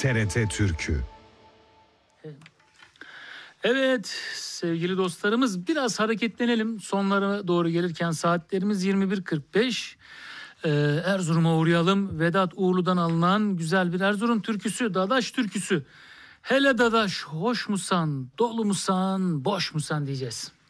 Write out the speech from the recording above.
TRT Türkü. Evet sevgili dostlarımız, biraz hareketlenelim. Sonlara doğru gelirken saatlerimiz 21.45. Erzurum'a uğrayalım. Vedat Uğurlu'dan alınan güzel bir Erzurum türküsü, Dadaş türküsü. Hele dadaş hoş musan, dolu musan, boş musan diyeceğiz.